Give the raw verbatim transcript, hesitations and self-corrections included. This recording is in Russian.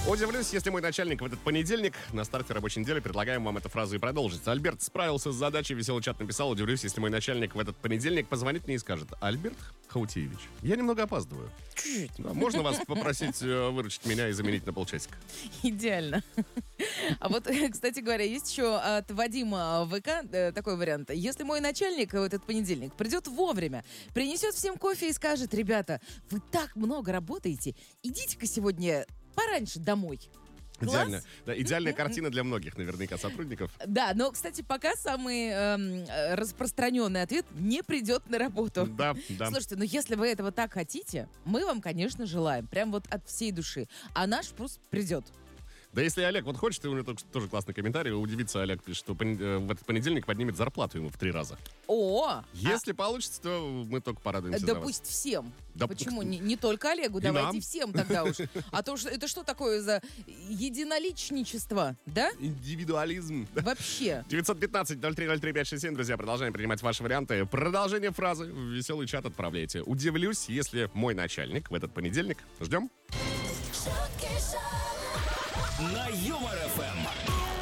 Удивлюсь, если мой начальник в этот понедельник на старте рабочей недели. Предлагаем вам эту фразу и продолжить. Альберт справился с задачей, веселый чат написал. Удивлюсь, если мой начальник в этот понедельник позвонит мне и скажет: Альберт Хаутиевич, я немного опаздываю. Да, можно вас попросить э, выручить меня и заменить на полчасика? Идеально. А вот, кстати говоря, есть еще от Вадима ВК такой вариант. Если мой начальник в этот понедельник придет вовремя, принесет всем кофе и скажет: ребята, вы так много работаете, идите-ка сегодня пораньше домой. Идеально. Да, идеальная картина для многих, наверняка, сотрудников. Да, но, кстати, пока самый эм, распространенный ответ: не придет на работу. Да, да. Слушайте, ну если вы этого так хотите, мы вам, конечно, желаем. Прям вот от всей души. А наш просто придет. Да если Олег вот хочет, и у него тоже классный комментарий, удивится Олег, пишет, что в этот понедельник поднимет зарплату ему в три раза. О! Если а... получится, то мы только порадуемся да за вас. Пусть всем. Да Почему? пусть... Не, не только Олегу, и давайте нам. Всем тогда уж. А то это что такое за единоличничество, да? Индивидуализм. Вообще. девятьсот пятнадцать ноль три ноль три пять шесть семь, друзья, продолжаем принимать ваши варианты. Продолжение фразы в веселый чат отправляйте. Удивлюсь, если мой начальник в этот понедельник. Ждем. На Юмор ФМ.